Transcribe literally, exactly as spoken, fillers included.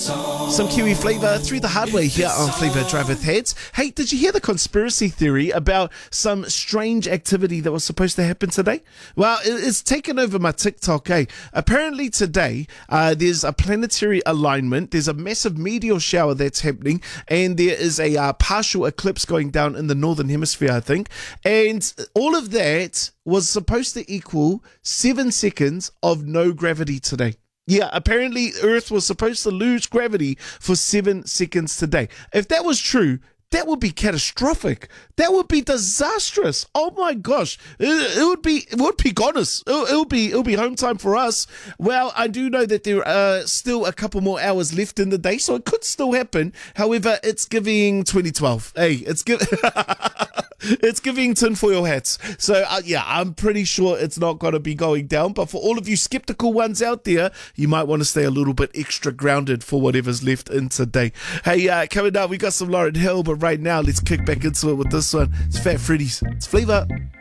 Some Kiwi flavour through the hard way here on Flavour Drive with Heads. Hey, did you hear the conspiracy theory about some strange activity that was supposed to happen today? Well, it's taken over my TikTok, eh? Apparently today, uh, there's a planetary alignment, there's a massive meteor shower that's happening, and there is a uh, partial eclipse going down in the northern hemisphere, I think. And all of that was supposed to equal seven seconds of no gravity today. Yeah, apparently Earth was supposed to lose gravity for seven seconds today. If that was true, that would be catastrophic. That would be disastrous. Oh my gosh, it, it would be it would be gonus. It, it would be it would be home time for us. Well, I do know that there are still a couple more hours left in the day, so it could still happen. However, it's giving twenty twelve. Hey, it's give. It's giving tinfoil hats. So, uh, yeah, I'm pretty sure it's not going to be going down. But for all of you skeptical ones out there, you might want to stay a little bit extra grounded for whatever's left in today. Hey, uh, coming up, we got some Lauryn Hill. But right now, let's kick back into it with this one. It's Fat Freddy's. It's Flavour.